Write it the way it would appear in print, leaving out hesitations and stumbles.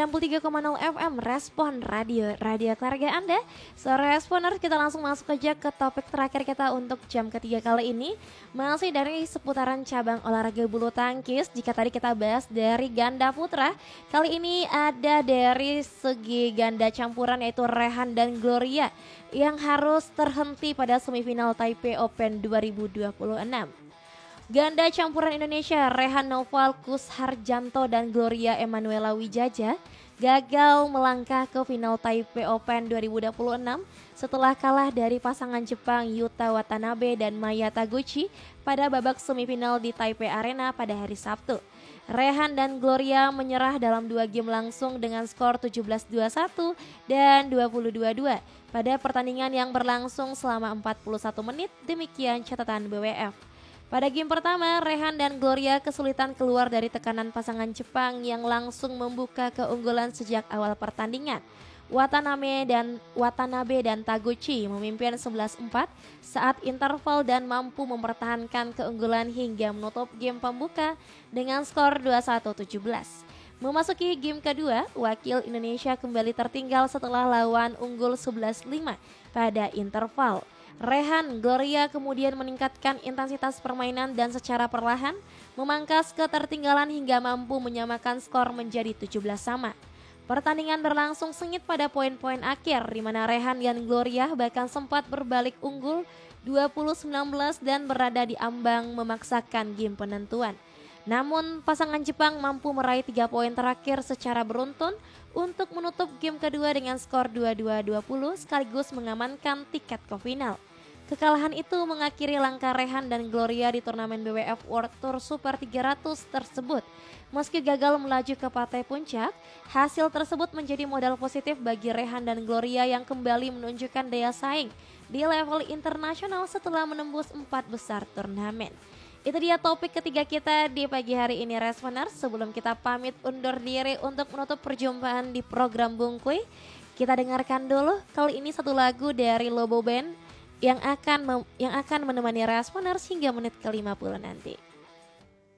93,0 FM Respon Radio keluarga Anda. Sore Responers, kita langsung masuk aja ke topik terakhir kita untuk jam ketiga kali ini. Masih dari seputaran cabang olahraga bulu tangkis. Jika tadi kita bahas dari ganda putra, kali ini ada dari segi ganda campuran yaitu Rehan dan Gloria yang harus terhenti pada semifinal Taipei Open 2026. Ganda campuran Indonesia Rehan Noval Kusharjanto dan Gloria Emanuela Wijaja gagal melangkah ke final Taipei Open 2026 setelah kalah dari pasangan Jepang Yuta Watanabe dan Maya Taguchi pada babak semifinal di Taipei Arena pada hari Sabtu. Rehan dan Gloria menyerah dalam 2 game langsung dengan skor 17-21 dan 20-22 pada pertandingan yang berlangsung selama 41 menit, demikian catatan BWF. Pada game pertama, Rehan dan Gloria kesulitan keluar dari tekanan pasangan Jepang yang langsung membuka keunggulan sejak awal pertandingan. Watanabe dan Taguchi memimpin 11-4 saat interval dan mampu mempertahankan keunggulan hingga menutup game pembuka dengan skor 21-17. Memasuki game kedua, wakil Indonesia kembali tertinggal setelah lawan unggul 11-5 pada interval. Rehan Gloria kemudian meningkatkan intensitas permainan dan secara perlahan memangkas ketertinggalan hingga mampu menyamakan skor menjadi 17 sama. Pertandingan berlangsung sengit pada poin-poin akhir di mana Rehan dan Gloria bahkan sempat berbalik unggul 20-19 dan berada di ambang memaksakan game penentuan. Namun pasangan Jepang mampu meraih 3 poin terakhir secara beruntun untuk menutup game kedua dengan skor 22-20 sekaligus mengamankan tiket ke final. Kekalahan itu mengakhiri langkah Rehan dan Gloria di turnamen BWF World Tour Super 300 tersebut. Meski gagal melaju ke partai puncak, hasil tersebut menjadi modal positif bagi Rehan dan Gloria yang kembali menunjukkan daya saing di level internasional setelah menembus 4 besar turnamen. Itu dia topik ketiga kita di pagi hari ini Responers. Sebelum kita pamit undur diri untuk menutup perjumpaan di program Bungkuy, kita dengarkan dulu kali ini satu lagu dari Lobo Band yang akan menemani Responers hingga menit ke-50 nanti.